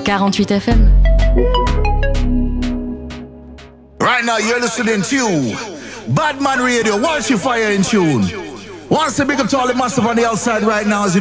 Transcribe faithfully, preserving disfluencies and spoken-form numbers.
quarante-huit F M. Right now you're listening to Badman Radio, Walshy Fire in tune. Once a big up to all the massive on the outside right now as you